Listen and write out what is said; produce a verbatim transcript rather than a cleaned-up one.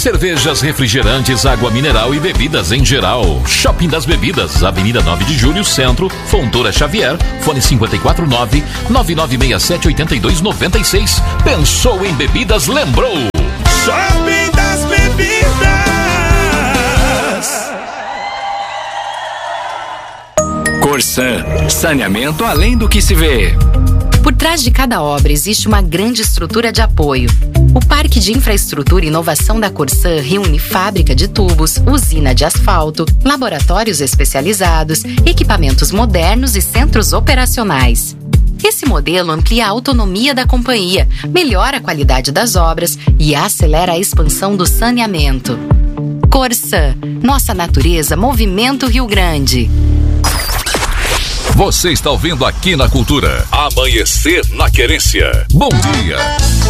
Cervejas, refrigerantes, água mineral e bebidas em geral. Shopping das Bebidas, Avenida nove de Julho, Centro, Fontoura Xavier, fone cinco quatro nove, nove nove seis sete, oito dois nove seis. Pensou em bebidas, lembrou. Shopping das Bebidas. Corsan, saneamento além do que se vê. Por trás de cada obra existe uma grande estrutura de apoio. O Parque de Infraestrutura e Inovação da Corsan reúne fábrica de tubos, usina de asfalto, laboratórios especializados, equipamentos modernos e centros operacionais. Esse modelo amplia a autonomia da companhia, melhora a qualidade das obras e acelera a expansão do saneamento. Corsan, nossa natureza, movimento Rio Grande. Você está ouvindo aqui na Cultura. Amanhecer na Querência. Bom dia.